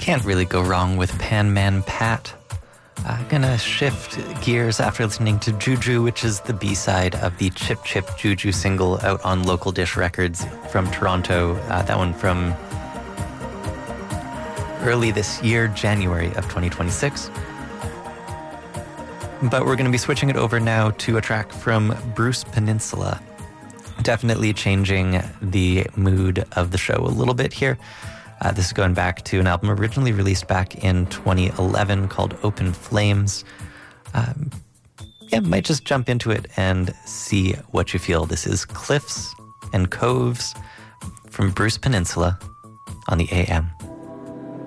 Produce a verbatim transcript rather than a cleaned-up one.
Can't really go wrong with Pan Man Pat. Uh, gonna shift gears after listening to Juju, which is the B-side of the Chip Chip Juju single out on Local Dish Records from Toronto. Uh, that one from early this year, January of twenty twenty-six. But we're going to be switching it over now to a track from Bruce Peninsula. Definitely changing the mood of the show a little bit here. Uh, this is going back to an album originally released back in twenty eleven called Open Flames. Um, yeah, might just jump into it and see what you feel. This is Cliffs and Coves from Bruce Peninsula on the A M.